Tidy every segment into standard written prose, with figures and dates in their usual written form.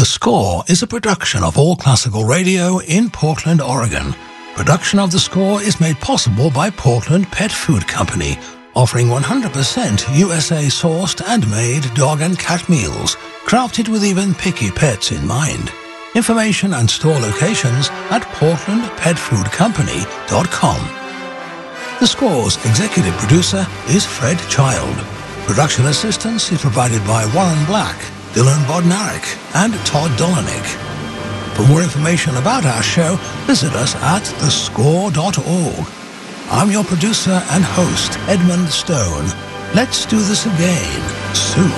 Score is a production of All Classical Radio in Portland, Oregon. Production of The Score is made possible by Portland Pet Food Company, offering 100% USA-sourced and made dog and cat meals, crafted with even picky pets in mind. Information and store locations at portlandpetfoodcompany.com. The Score's executive producer is Fred Child. Production assistance is provided by Warren Black, Dylan Bodnarik, and Todd Dolanik. For more information about our show, visit us at thescore.org. I'm your producer and host, Edmund Stone. Let's do this again soon.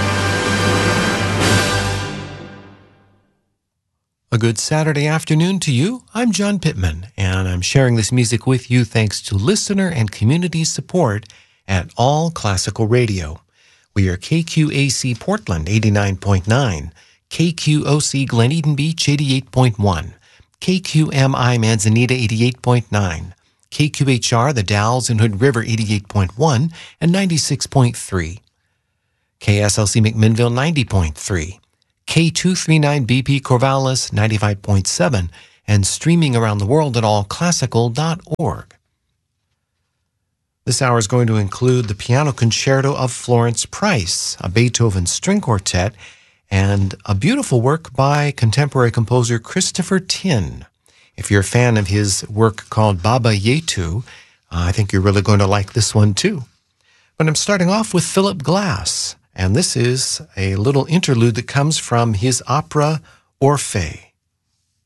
A good Saturday afternoon to you. I'm John Pittman, and I'm sharing this music with you thanks to listener and community support at All Classical Radio. We are KQAC Portland 89.9, KQOC Glen Eden Beach 88.1, KQMI Manzanita 88.9, KQHR The Dalles and Hood River 88.1 and 96.3, KSLC McMinnville 90.3, K239BP Corvallis 95.7, and streaming around the world at allclassical.org. This hour is going to include the Piano Concerto of Florence Price, a Beethoven string quartet, and a beautiful work by contemporary composer Christopher Tin. If you're a fan of his work called Baba Yetu, I think you're really going to like this one too. But I'm starting off with Philip Glass, and this is a little interlude that comes from his opera Orphée.